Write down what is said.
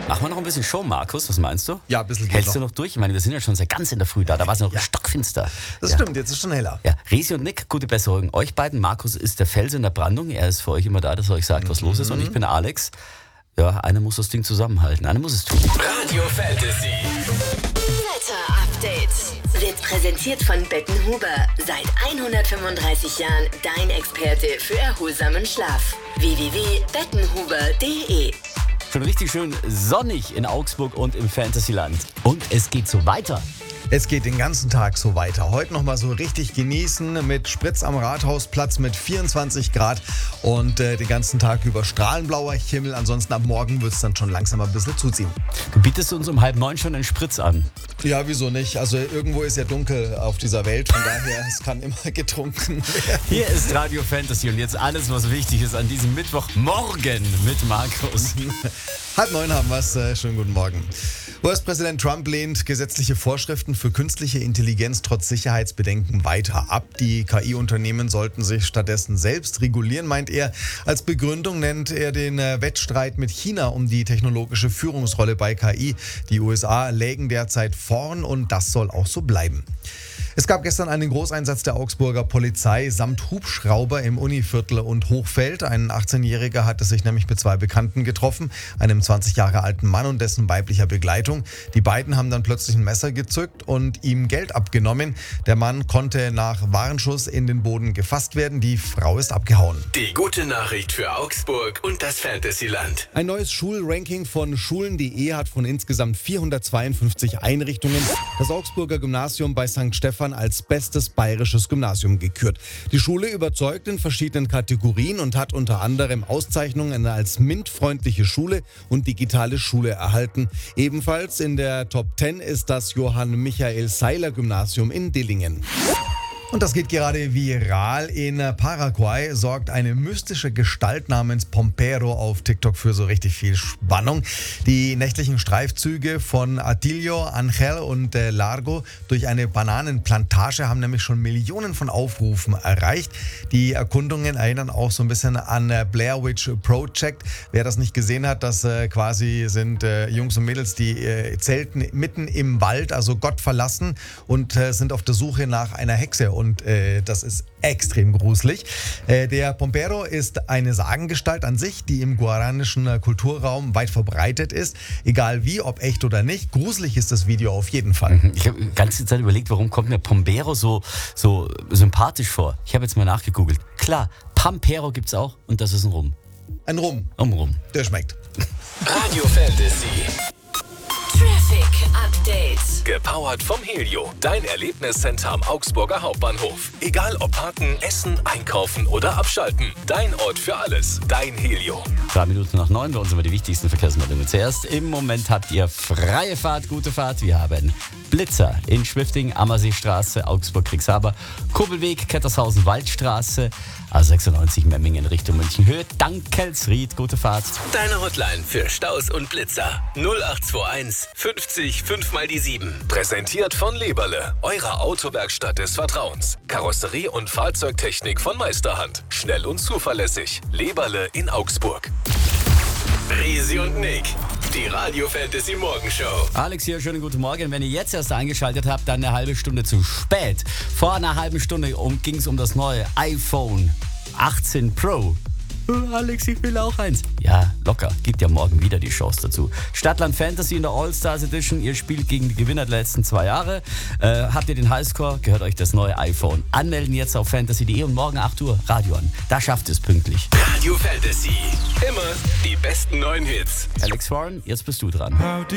Machen wir noch ein bisschen Show, Markus, was meinst du? Ja, ein bisschen geht Hältst noch. du noch durch? Ich meine, wir sind ja schon sehr ganz in der Früh da war es noch stockfinster. Das stimmt, jetzt ist schon heller. Ja, Resi und Nick, gute Besserung. Euch beiden, Markus ist der Fels in der Brandung, er ist für euch immer da, dass er euch sagt, was los ist, und ich bin Alex. Ja, einer muss das Ding zusammenhalten, einer muss es tun. Radio Fantasy. Wetter Update wird präsentiert von Bettenhuber. Seit 135 Jahren dein Experte für erholsamen Schlaf. www.bettenhuber.de. Schon richtig schön sonnig in Augsburg und im Fantasyland. Und es geht so weiter. Es geht den ganzen Tag so weiter. Heute nochmal so richtig genießen mit Spritz am Rathausplatz mit 24 Grad und den ganzen Tag über strahlenblauer Himmel. Ansonsten ab morgen wird es dann schon langsam ein bisschen zuziehen. Du bietest uns um 8:30 schon einen Spritz an. Ja, wieso nicht? Also irgendwo ist ja dunkel auf dieser Welt, von daher, es kann immer getrunken werden. Hier ist Radio Fantasy und jetzt alles, was wichtig ist an diesem Mittwochmorgen mit Markus. 8:30 haben wir es. Schönen guten Morgen. US-Präsident Trump lehnt gesetzliche Vorschriften für künstliche Intelligenz trotz Sicherheitsbedenken weiter ab. Die KI-Unternehmen sollten sich stattdessen selbst regulieren, meint er. Als Begründung nennt er den Wettstreit mit China um die technologische Führungsrolle bei KI. Die USA lägen derzeit vorn und das soll auch so bleiben. Es gab gestern einen Großeinsatz der Augsburger Polizei samt Hubschrauber im Univiertel und Hochfeld. Ein 18-Jähriger hatte sich nämlich mit zwei Bekannten getroffen, einem 20 Jahre alten Mann und dessen weiblicher Begleitung. Die beiden haben dann plötzlich ein Messer gezückt und ihm Geld abgenommen. Der Mann konnte nach Warnschuss in den Boden gefasst werden. Die Frau ist abgehauen. Die gute Nachricht für Augsburg und das Fantasyland. Ein neues Schulranking von Schulen.de hat von insgesamt 452 Einrichtungen das Augsburger Gymnasium bei St. Stephan als bestes bayerisches Gymnasium gekürt. Die Schule überzeugt in verschiedenen Kategorien und hat unter anderem Auszeichnungen als MINT-freundliche Schule und digitale Schule erhalten. Ebenfalls in der Top 10 ist das Johann-Michael-Seiler-Gymnasium in Dillingen. Und das geht gerade viral. In Paraguay sorgt eine mystische Gestalt namens Pompero auf TikTok für so richtig viel Spannung. Die nächtlichen Streifzüge von Atilio, Angel und Largo durch eine Bananenplantage haben nämlich schon Millionen von Aufrufen erreicht. Die Erkundungen erinnern auch so ein bisschen an Blair Witch Project. Wer das nicht gesehen hat, das quasi sind Jungs und Mädels, die zelten mitten im Wald, also Gott verlassen, und sind auf der Suche nach einer Hexe. Und das ist extrem gruselig. Der Pompero ist eine Sagengestalt an sich, die im guaranischen Kulturraum weit verbreitet ist. Egal wie, ob echt oder nicht, gruselig ist das Video auf jeden Fall. Ich habe die ganze Zeit überlegt, warum kommt mir Pompero so sympathisch vor. Ich habe jetzt mal nachgegoogelt. Klar, Pampero gibt's auch und das ist ein Rum. Ein Rum. Rum. Der schmeckt. Radio Fantasy. Traffic Update. Gepowert vom Helio. Dein Erlebniscenter am Augsburger Hauptbahnhof. Egal ob parken, essen, einkaufen oder abschalten. Dein Ort für alles. Dein Helio. 9:03 bei uns immer die wichtigsten Verkehrsmeldungen. Zuerst, im Moment habt ihr freie Fahrt, gute Fahrt. Wir haben Blitzer in Schwifting, Ammerseestraße, Augsburg-Kriegshaber, Kurbelweg, Kettershausen, Waldstraße, A96 Memmingen Richtung München-Höhe, Dankelsried, gute Fahrt. Deine Hotline für Staus und Blitzer. 0821 50 5 mal die 7. Präsentiert von Leberle, eurer Autowerkstatt des Vertrauens. Karosserie und Fahrzeugtechnik von Meisterhand. Schnell und zuverlässig. Leberle in Augsburg. Resi und Nick, die Radio Fantasy Morgenshow. Alex hier, schönen guten Morgen. Wenn ihr jetzt erst eingeschaltet habt, dann eine halbe Stunde zu spät. Vor einer halben Stunde ging es um das neue iPhone 18 Pro. Alex, ich will auch eins. Ja, locker. Gibt ja morgen wieder die Chance dazu. Stadtland Fantasy in der All-Stars Edition. Ihr spielt gegen die Gewinner der letzten 2 Jahre. Habt ihr den Highscore, gehört euch das neue iPhone. Anmelden jetzt auf fantasy.de und morgen 8 Uhr Radio an. Da schafft es pünktlich. Radio Fantasy. Immer die besten neuen Hits. Alex Warren, jetzt bist du dran.